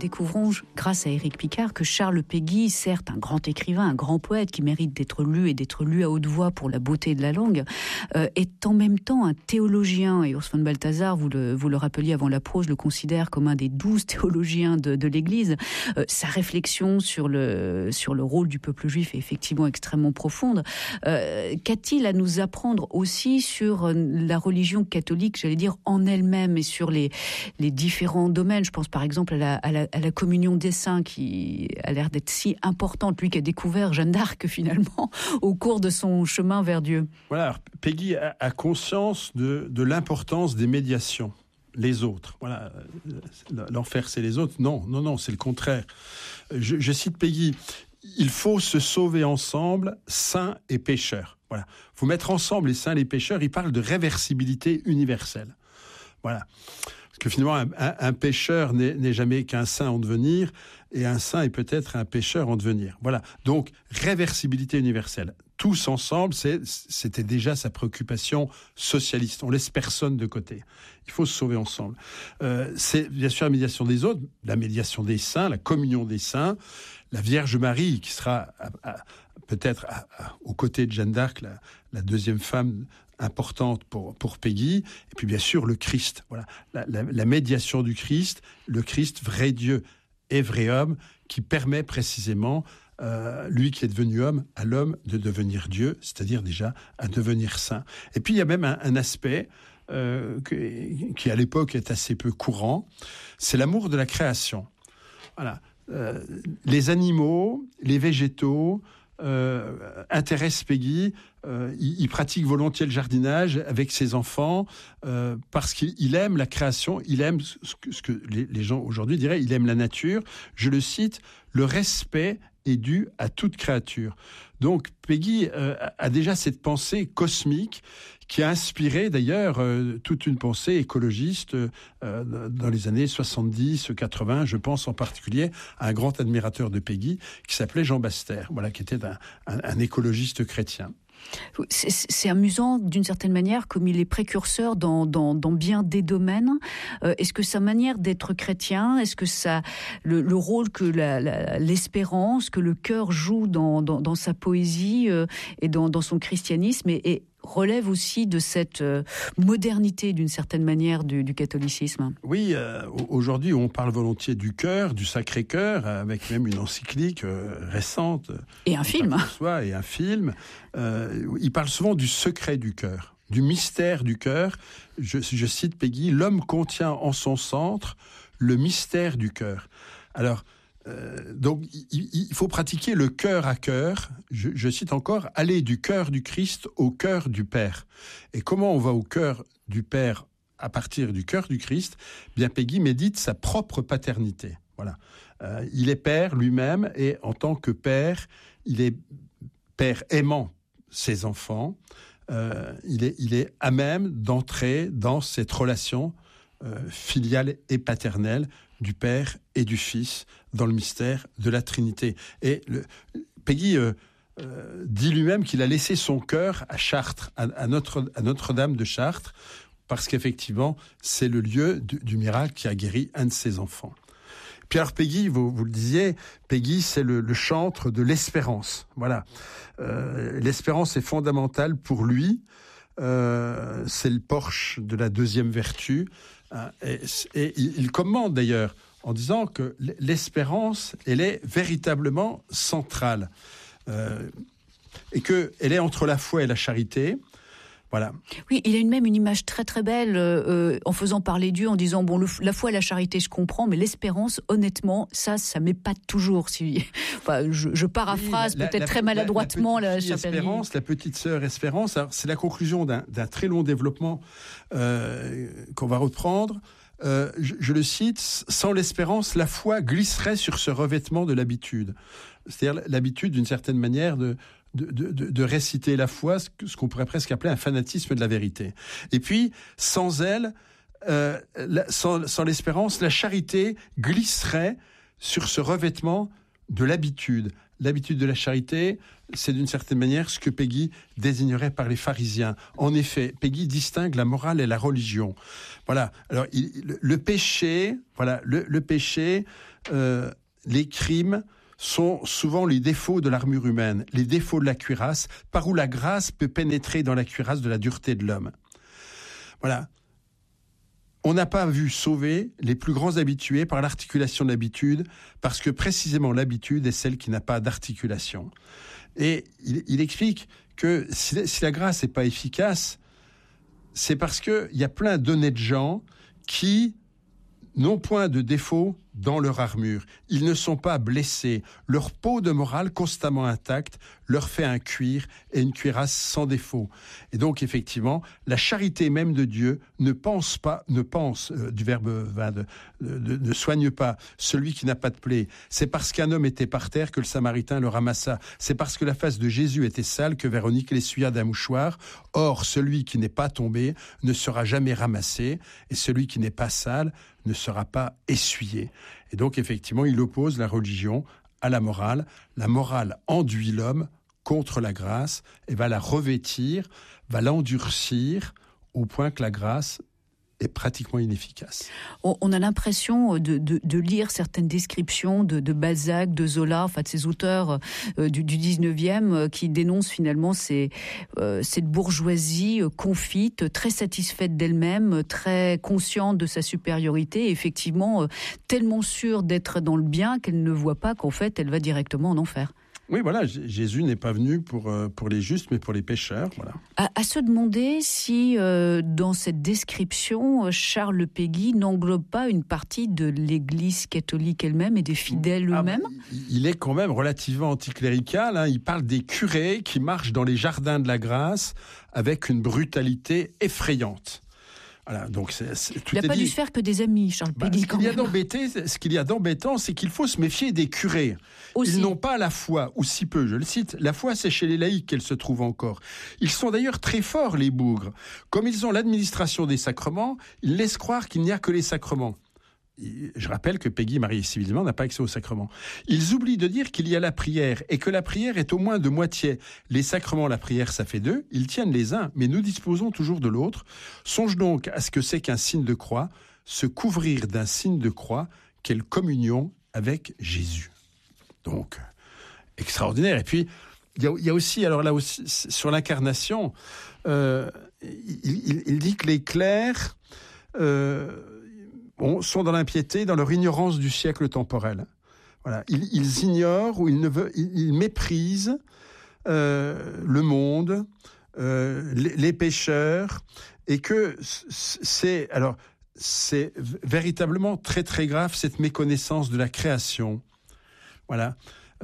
découvrons, grâce à Éric Picard, que Charles Péguy, certes un grand écrivain, un grand poète qui mérite d'être lu et d'être lu à haute voix pour la beauté de la langue, est en même temps un théologien. Et Urs von Balthasar, vous le rappeliez avant la prose, le considère comme un des 12 théologiens de l'Église. Sa réflexion sur le rôle du peuple juif est effectivement extrêmement profonde. Qu'a-t-il à nous apprendre aussi sur la religion catholique, j'allais dire, en elle-même, et sur les différents domaines? Je pense par exemple à la communion des saints, qui a l'air d'être si importante, lui qui a découvert Jeanne d'Arc finalement au cours de son chemin vers Dieu. Voilà, alors, Péguy a conscience de l'importance des médiations. Les autres, voilà, l'enfer c'est les autres. Non, c'est le contraire. Je cite Péguy: il faut se sauver ensemble, saints et pécheurs. Voilà, faut mettre ensemble les saints et les pécheurs. Il parle de réversibilité universelle. Voilà. Parce que finalement, un pécheur n'est jamais qu'un saint en devenir, et un saint est peut-être un pécheur en devenir. Voilà. Donc, réversibilité universelle. Tous ensemble, c'était déjà sa préoccupation socialiste. On laisse personne de côté. Il faut se sauver ensemble. C'est bien sûr la médiation des autres, la médiation des saints, la communion des saints, la Vierge Marie qui sera peut-être aux côtés de Jeanne d'Arc, la deuxième femme importante pour Péguy, et puis bien sûr le Christ. Voilà, la médiation du Christ, le Christ vrai Dieu et vrai homme, qui permet précisément, lui qui est devenu homme, à l'homme de devenir Dieu, c'est-à-dire déjà à devenir saint. Et puis il y a même un aspect qui à l'époque est assez peu courant, c'est l'amour de la création. Voilà, les animaux, les végétaux intéresse Péguy. Il pratique volontiers le jardinage avec ses enfants parce qu'il aime la création, il aime ce que les gens aujourd'hui diraient, il aime la nature. Je le cite: le respect est dû à toute créature. Donc Péguy a déjà cette pensée cosmique qui a inspiré d'ailleurs toute une pensée écologiste dans les années 70-80. Je pense en particulier à un grand admirateur de Péguy qui s'appelait Jean Baster, voilà, qui était un écologiste chrétien. C'est amusant d'une certaine manière, comme il est précurseur dans bien des domaines. Est-ce que sa manière d'être chrétien, est-ce que le rôle que l'espérance, que le cœur joue dans sa poésie et dans son christianisme et relève aussi de cette modernité d'une certaine manière du catholicisme? Oui, aujourd'hui on parle volontiers du cœur, du Sacré-Cœur, avec même une encyclique récente. Et un film. Et un film. Il parle souvent du secret du cœur, du mystère du cœur. Je cite Péguy: l'homme contient en son centre le mystère du cœur. Alors, donc, il faut pratiquer le cœur à cœur. Je cite encore: aller du cœur du Christ au cœur du Père. Et comment on va au cœur du Père à partir du cœur du Christ? Bien, Péguy médite sa propre paternité. Voilà. Il est père lui-même, et en tant que père, il est père aimant ses enfants. Il est à même d'entrer dans cette relation filiale et paternelle du Père et du Fils dans le mystère de la Trinité. Et Péguy dit lui-même qu'il a laissé son cœur à Chartres, à Notre-Dame de Chartres, parce qu'effectivement, c'est le lieu du miracle qui a guéri un de ses enfants. Puis alors Péguy, vous le disiez, Péguy, c'est le chantre de l'espérance. Voilà. L'espérance est fondamentale pour lui. C'est le porche de la deuxième vertu. Et il commande d'ailleurs en disant que l'espérance, elle est véritablement centrale. Et qu'elle est entre la foi et la charité. Voilà. Oui, il a même une image très très belle en faisant parler Dieu, en disant bon, la foi et la charité je comprends, mais l'espérance, honnêtement, ça m'épate toujours. Enfin, je paraphrase peut-être très maladroitement la Espérance, la petite sœur Espérance. Alors, c'est la conclusion d'un très long développement qu'on va reprendre. Je le cite: sans l'espérance, la foi glisserait sur ce revêtement de l'habitude. C'est-à-dire l'habitude, d'une certaine manière, de réciter la foi, ce qu'on pourrait presque appeler un fanatisme de la vérité. Et puis, sans elle, sans l'espérance, la charité glisserait sur ce revêtement de l'habitude. L'habitude de la charité, c'est d'une certaine manière ce que Péguy désignerait par les pharisiens. En effet, Péguy distingue la morale et la religion. Voilà. Alors, le péché, les crimes sont souvent les défauts de l'armure humaine, les défauts de la cuirasse, par où la grâce peut pénétrer dans la cuirasse de la dureté de l'homme. Voilà. On n'a pas vu sauver les plus grands habitués par l'articulation de l'habitude, parce que précisément l'habitude est celle qui n'a pas d'articulation. Et il explique que si la grâce n'est pas efficace, c'est parce qu'il y a plein d'honnêtes gens qui n'ont point de défaut dans leur armure. Ils ne sont pas blessés. Leur peau de morale constamment intacte leur fait un cuir et une cuirasse sans défaut. Et donc, effectivement, la charité même de Dieu ne soigne pas celui qui n'a pas de plaie. C'est parce qu'un homme était par terre que le Samaritain le ramassa. C'est parce que la face de Jésus était sale que Véronique l'essuya d'un mouchoir. Or, celui qui n'est pas tombé ne sera jamais ramassé, et celui qui n'est pas sale ne sera pas essuyé. Et donc, effectivement, il oppose la religion à la morale. La morale enduit l'homme contre la grâce et va la revêtir, va l'endurcir au point que la grâce est pratiquement inefficace. On a l'impression de lire certaines descriptions de Balzac, de Zola, enfin de ces auteurs du 19e qui dénoncent finalement cette bourgeoisie confite, très satisfaite d'elle-même, très consciente de sa supériorité, et effectivement tellement sûre d'être dans le bien qu'elle ne voit pas qu'en fait elle va directement en enfer. Oui, voilà, Jésus n'est pas venu pour les justes, mais pour les pécheurs. Voilà. À se demander si, dans cette description, Charles Péguy n'englobe pas une partie de l'Église catholique elle-même et des fidèles eux-mêmes. Il est quand même relativement anticlérical. Hein. Il parle des curés qui marchent dans les jardins de la grâce avec une brutalité effrayante. Voilà, donc il n'a pas dû se faire que des amis, Charles Péguy. Ce qu'il y a d'embêtant, c'est qu'il faut se méfier des curés. Aussi. Ils n'ont pas la foi, ou si peu, je le cite. La foi, c'est chez les laïcs qu'elle se trouve encore. Ils sont d'ailleurs très forts, les bougres. Comme ils ont l'administration des sacrements, ils laissent croire qu'il n'y a que les sacrements. Je rappelle que Péguy, marié civilement, n'a pas accès aux sacrements. Ils oublient de dire qu'il y a la prière et que la prière est au moins de moitié. Les sacrements, la prière, ça fait deux. Ils tiennent les uns, mais nous disposons toujours de l'autre. Songe donc à ce que c'est qu'un signe de croix, se couvrir d'un signe de croix, quelle communion avec Jésus. Donc, extraordinaire. Et puis, il y a aussi, alors là aussi, sur l'incarnation, il dit que les clercs sont dans l'impiété, dans leur ignorance du siècle temporel. Voilà. Ils ignorent ou ils méprisent le monde, les pécheurs, et que c'est véritablement très très grave, cette méconnaissance de la création. Voilà.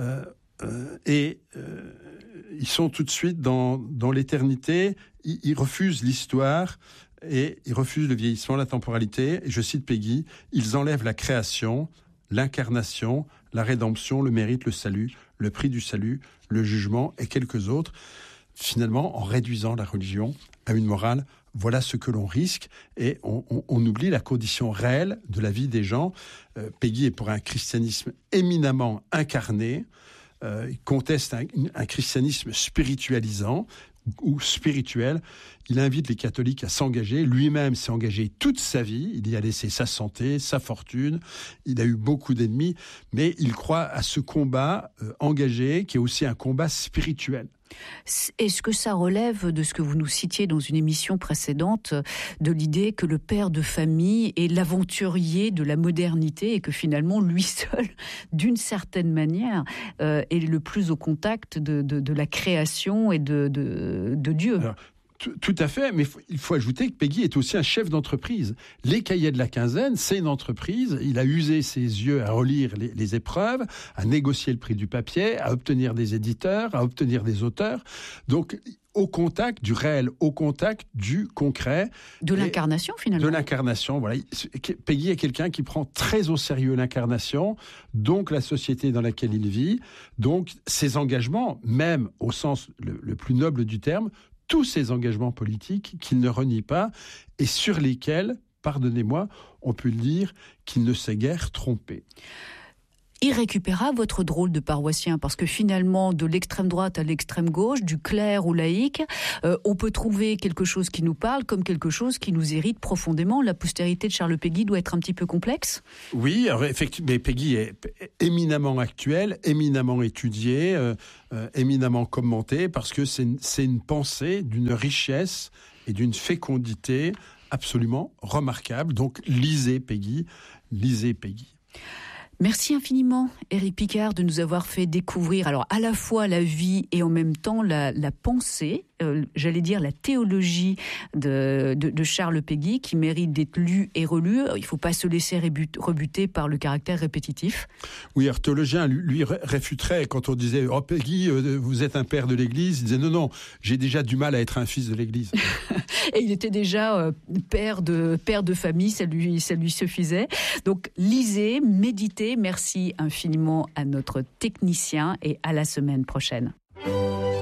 Ils sont tout de suite dans l'éternité, ils refusent l'histoire, et ils refusent le vieillissement, la temporalité. Et je cite Péguy, ils enlèvent la création, l'incarnation, la rédemption, le mérite, le salut, le prix du salut, le jugement et quelques autres. Finalement, en réduisant la religion à une morale, voilà ce que l'on risque, et on oublie la condition réelle de la vie des gens. Péguy est pour un christianisme éminemment incarné. Il conteste un christianisme spiritualisant ou spirituel. Il invite les catholiques à s'engager. Lui-même s'est engagé toute sa vie. Il y a laissé sa santé, sa fortune. Il a eu beaucoup d'ennemis, mais il croit à ce combat engagé, qui est aussi un combat spirituel. Est-ce que ça relève de ce que vous nous citiez dans une émission précédente, de l'idée que le père de famille est l'aventurier de la modernité et que finalement, lui seul, d'une certaine manière, est le plus au contact de la création et de Dieu? Alors, tout à fait, mais il faut ajouter que Péguy est aussi un chef d'entreprise. Les Cahiers de la Quinzaine, c'est une entreprise. Il a usé ses yeux à relire les épreuves, à négocier le prix du papier, à obtenir des éditeurs, à obtenir des auteurs. Donc, au contact du réel, au contact du concret. De l'incarnation, finalement. De l'incarnation, voilà. Péguy est quelqu'un qui prend très au sérieux l'incarnation, donc la société dans laquelle il vit, donc ses engagements, même au sens le plus noble du terme, tous ces engagements politiques qu'il ne renie pas et sur lesquels, pardonnez-moi, on peut le dire, qu'il ne s'est guère trompé. irrécupérable, votre drôle de paroissien, parce que finalement, de l'extrême droite à l'extrême gauche, du clerc au laïc, on peut trouver quelque chose qui nous parle comme quelque chose qui nous irrite profondément. La postérité de Charles Péguy doit être un petit peu complexe. Oui, alors effectivement, Péguy est éminemment actuel, éminemment étudié, éminemment commenté, parce que c'est une pensée d'une richesse et d'une fécondité absolument remarquable. Donc, lisez Péguy, lisez Péguy. Merci infiniment, Éric Picard, de nous avoir fait découvrir alors à la fois la vie et en même temps la pensée, j'allais dire la théologie de Charles Péguy, qui mérite d'être lu et relu. Il ne faut pas se laisser rebuter par le caractère répétitif. Oui, un théologien, lui réfuterait quand on disait « Oh Péguy, vous êtes un père de l'Église », il disait « Non, non, j'ai déjà du mal à être un fils de l'Église ». Et il était déjà père de famille, ça lui suffisait. Donc lisez, méditez. Merci infiniment à notre technicien et à la semaine prochaine.